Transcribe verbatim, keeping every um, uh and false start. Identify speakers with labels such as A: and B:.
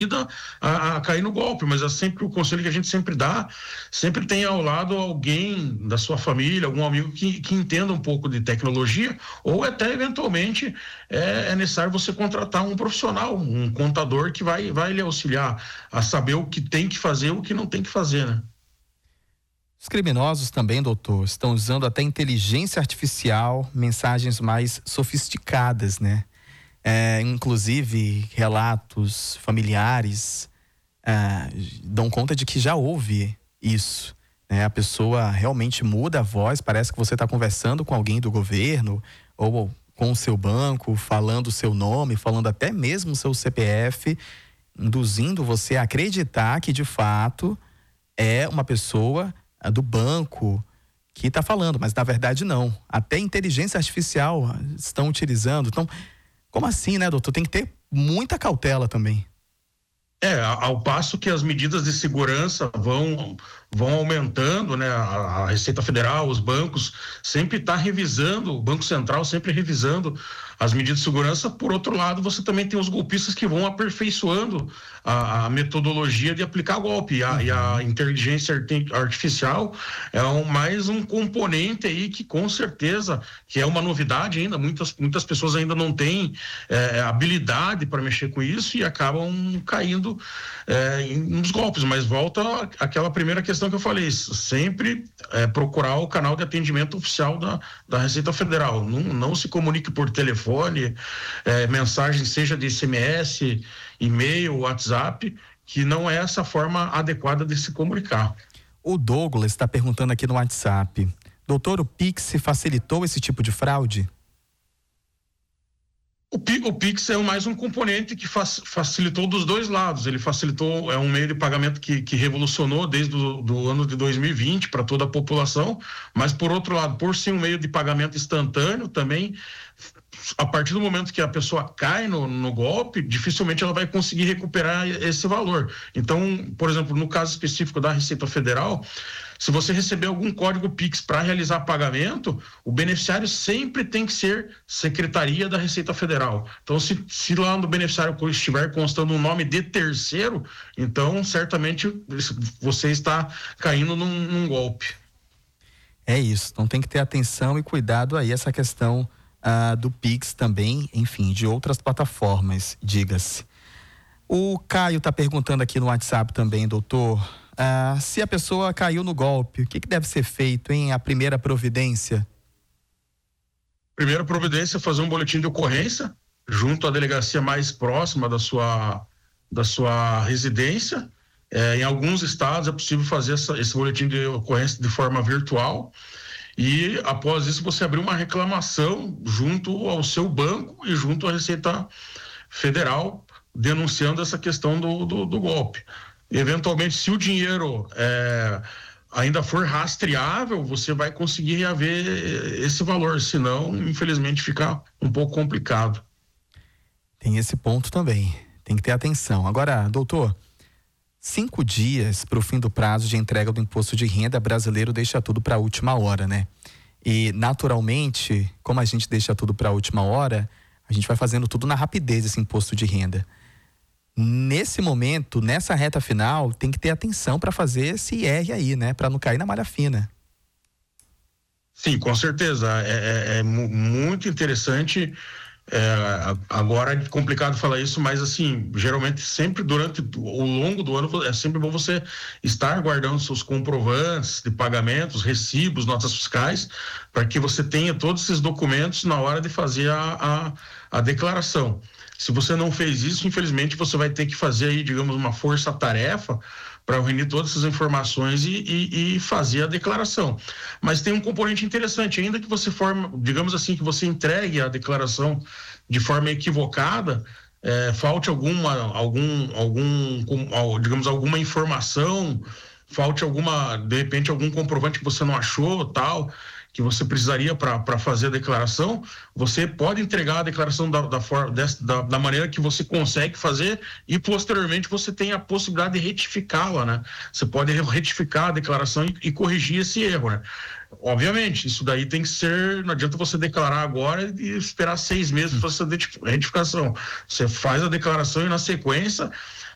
A: A, a cair no golpe, mas é sempre o conselho que a gente sempre dá, sempre tem ao lado alguém da sua família, algum amigo que, que entenda um pouco de tecnologia, ou até eventualmente é, é necessário você contratar um profissional, um contador que vai, vai lhe auxiliar a saber o que tem que fazer e o que não tem que fazer, né?
B: Os criminosos também, doutor, estão usando até inteligência artificial, mensagens mais sofisticadas, né? É, inclusive, relatos familiares é, dão conta de que já houve isso, né? A pessoa realmente muda a voz, parece que você está conversando com alguém do governo ou com o seu banco, falando o seu nome, falando até mesmo o seu C P F, induzindo você a acreditar que de fato é uma pessoa do banco que está falando, mas na verdade não. Até inteligência artificial estão utilizando. Então, como assim, né, doutor? Tem que ter muita cautela também.
A: É, ao passo que as medidas de segurança vão, vão aumentando, né? A, a Receita Federal, os bancos sempre está revisando, o Banco Central sempre revisando as medidas de segurança. Por outro lado, você também tem os golpistas que vão aperfeiçoando a, a metodologia de aplicar golpe. E a, uhum. e a inteligência artificial é um, mais um componente aí que com certeza, que é uma novidade ainda, muitas, muitas pessoas ainda não têm é, habilidade para mexer com isso e acabam caindo é, nos golpes. Mas volta àquela primeira questão que eu falei, sempre é, procurar o canal de atendimento oficial da, da Receita Federal. Não, não se comunique por telefone, É, mensagem, seja de S M S, e-mail, WhatsApp, que não é essa forma adequada de se comunicar.
B: O Douglas está perguntando aqui no WhatsApp: doutor, o Pix facilitou esse tipo de fraude?
A: O, o Pix é mais um componente que faz, facilitou dos dois lados. Ele facilitou, é um meio de pagamento que, que revolucionou desde o do ano de dois mil e vinte para toda a população, mas por outro lado, por ser um meio de pagamento instantâneo também, a partir do momento que a pessoa cai no, no golpe, dificilmente ela vai conseguir recuperar esse valor. Então, por exemplo, no caso específico da Receita Federal, se você receber algum código Pix para realizar pagamento, o beneficiário sempre tem que ser Secretaria da Receita Federal. Então, se, se lá no beneficiário estiver constando um nome de terceiro, então certamente você está caindo num, num golpe.
B: É isso, então tem que ter atenção e cuidado aí, essa questão ah, do Pix também, enfim, de outras plataformas, diga-se. O Caio está perguntando aqui no WhatsApp também, doutor, ah, se a pessoa caiu no golpe, o que, que deve ser feito, hein? A primeira providência?
A: Primeira providência é fazer um boletim de ocorrência junto à delegacia mais próxima da sua, da sua residência. É, em alguns estados é possível fazer essa, esse boletim de ocorrência de forma virtual. E após isso você abrir uma reclamação junto ao seu banco e junto à Receita Federal, denunciando essa questão do, do, do golpe. Eventualmente, se o dinheiro é, ainda for rastreável, você vai conseguir reaver esse valor, senão, infelizmente, fica um pouco complicado.
B: Tem esse ponto também, tem que ter atenção. Agora, doutor, cinco dias para o fim do prazo de entrega do imposto de renda, brasileiro deixa tudo para a última hora, né? E, naturalmente, como a gente deixa tudo para a última hora, a gente vai fazendo tudo na rapidez, esse imposto de renda. Nesse momento, nessa reta final, tem que ter atenção para fazer esse I R aí, né? Para não cair na malha fina.
A: Sim, com certeza. É, é, é muito interessante. É, agora é complicado falar isso, mas assim, geralmente sempre durante o longo do ano é sempre bom você estar guardando seus comprovantes de pagamentos, recibos, notas fiscais, para que você tenha todos esses documentos na hora de fazer a, a, a declaração. Se você não fez isso, infelizmente você vai ter que fazer aí, digamos, uma força-tarefa para reunir todas essas informações e, e, e fazer a declaração. Mas tem um componente interessante, ainda que você forma, digamos assim, que você entregue a declaração de forma equivocada, é, falte alguma, algum, algum, digamos, alguma informação, falte alguma, de repente, algum comprovante que você não achou, tal, que você precisaria para fazer a declaração, você pode entregar a declaração da, da, da, da maneira que você consegue fazer e posteriormente você tem a possibilidade de retificá-la, né? Você pode retificar a declaração e, e corrigir esse erro, né? Obviamente, isso daí tem que ser, não adianta você declarar agora e esperar seis meses para fazer a retificação. Você faz a declaração e na sequência